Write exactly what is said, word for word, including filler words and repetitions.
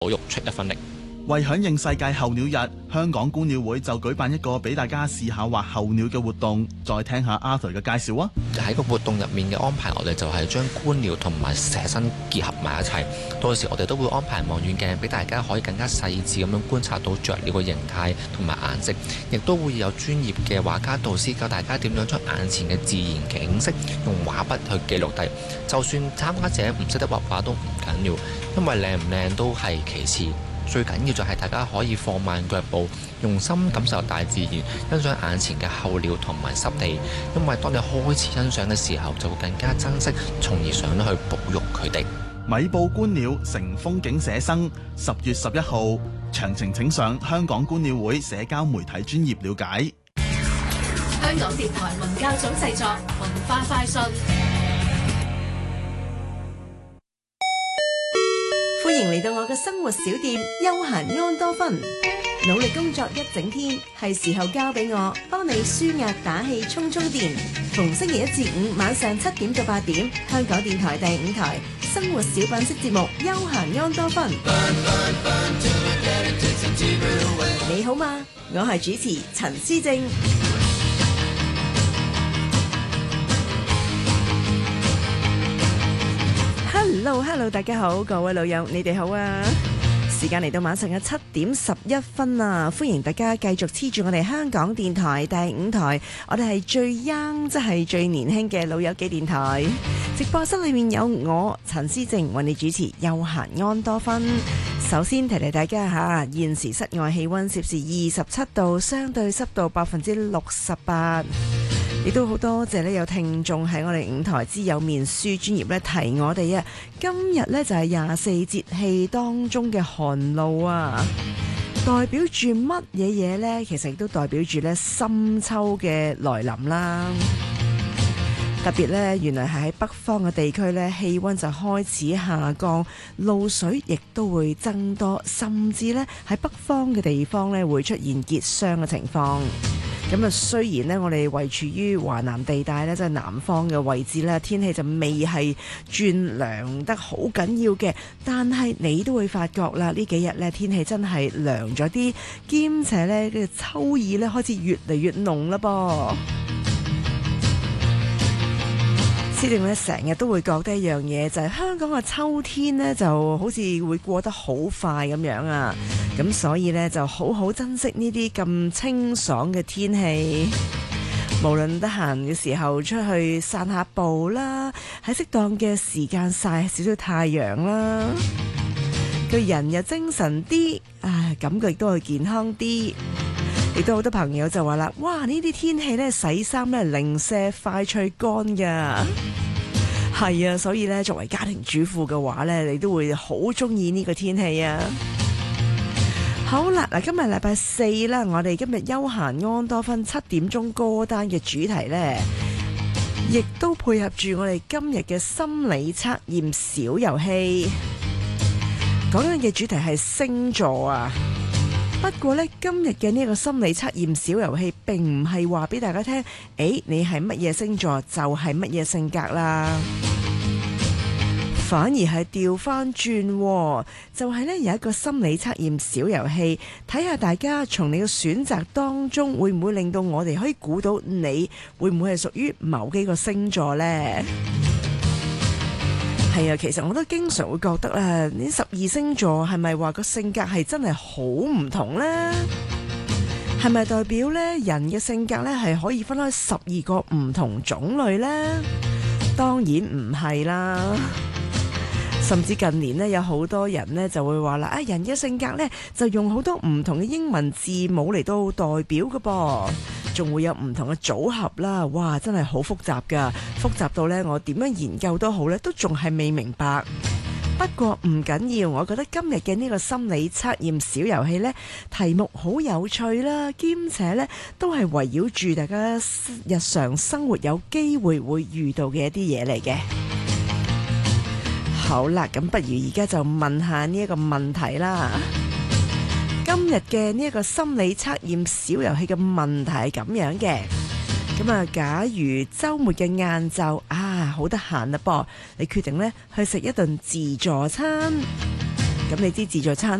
保育出一分力。 為響應世界候鳥日，香港觀鳥會就舉辦一個俾大家試下畫候鳥嘅活動。再聽下 Arthur 嘅介紹啊！ 喺個活動入面嘅安排，我哋就係將觀鳥同埋寫生結合埋一齊。到時我哋都會安排望遠鏡俾大家可以更加細緻咁樣觀察到雀鳥嘅形態同埋顏色，亦都會有專業嘅畫家導師教大家點樣將眼前嘅自然景色用畫筆去記錄低。就算參加者唔識得畫畫都唔緊要，因為靚唔靚都係其次。最緊要就係大家可以放慢腳步，用心感受大自然，欣賞眼前嘅候鳥同埋濕地。因為當你開始欣賞嘅時候，就會更加珍惜，從而想去保育佢哋。 米埔觀鳥成風景寫生，十月十一號，詳情請上香港觀鳥會社交媒體專頁了解。 香港電台文教組製作文化快訊。 歡迎嚟到我嘅生活小店休閒安多芬。努力工作一整天，係時候交俾我幫你舒壓打氣充充電。逢星期一至五晚上七點到八點，香港電台第五台生活小品式節目休閒安多芬。你好嗎？我係主持陳思正。Hello Hello， 大家好，各位老友，你哋好啊！時間嚟到晚上嘅七點十一分啊！歡迎大家繼續黐住我哋香港電台第五台，我哋係最 young， 即係最年輕嘅老友記電台。直播室裏面有我陳思正為你主持休閒安多芬。首先提提大家吓，現時室外氣溫攝氏二十七度，相對濕度百分之六十八。亦都好多謝呢有聽眾喺我哋五台之友面書專頁咧提我哋啊，今日呢就係廿四節氣當中嘅寒露啊，代表住乜嘢嘢呢？其實亦都代表住咧深秋嘅來臨啦。特別呢，原來係喺北方嘅地區呢，氣溫就開始下降，露水亦都會增多，甚至呢喺北方嘅地方呢會出現結霜嘅情況。咁啊，雖然呢，我哋位處於華南地帶呢，即係南方嘅位置呢，天氣就未係轉涼得好緊要嘅，但係你都會發覺啦，呢幾日呢，天氣真係涼咗啲，兼且呢，呢個秋意呢開始越嚟越濃啦噃。思定咧成日都會覺得一樣嘢，就係香港嘅秋天呢就好似會過得好快咁樣啊！咁所以呢，就好好珍惜呢啲咁清爽嘅天氣，無論得閒嘅時候出去散下步啦，喺適當嘅時間曬少少太陽啦，個人又精神啲，唉，感覺亦都係健康啲。亦都好多朋友就話啦，哇！呢啲天氣咧，洗衫咧零舍快脆乾㗎，係啊，所以咧作為家庭主婦嘅話咧，你都會好中意呢個天氣啊。好啦，嗱，今日禮拜四啦，我哋今日休閒安多芬七點鐘歌單嘅主題咧，亦都配合住我哋今日嘅心理測驗小遊戲。講緊嘅主題係星座啊。不過呢，今日嘅呢個心理測驗小遊戲並唔係話俾大家聽，誒，你係乜嘢星座就係乜嘢性格啦，反而係調翻轉，就係呢有一個心理測驗小遊戲，睇下大家從你嘅選擇當中會唔會令到我哋可以估到你會唔會係屬於某幾個星座呢？係啊，其實我都經常會覺得咧，呢十二星座係咪話個性格係真係好唔同呢？係咪代表咧人嘅性格咧係可以分開十二個唔同種類呢？當然唔係啦。甚至近年咧有好多人咧就會話啦，啊人嘅性格咧就用好多唔同嘅英文字母嚟到代表㗎噃。仲會有唔同嘅組合啦，哇！真係好複雜㗎，複雜到呢，我點樣研究都好呢，都仲係未明白。不過唔緊要，我覺得今日嘅呢個心理測驗小遊戲呢，題目好有趣啦，兼且呢都係圍繞住大家日常生活有機會會遇到嘅一啲嘢嚟嘅。好啦，咁不如而家就問下呢一個問題啦。今日嘅呢一個心理測驗小遊戲嘅問題係咁樣嘅，咁啊，假如周末嘅晏晝啊，好得閒啦噃，你決定呢去食一頓自助餐， 咁你知自助餐